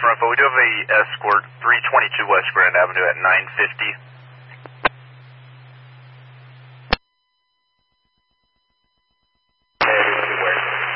more info. We do have a escort, 322 West Grand Avenue at 950.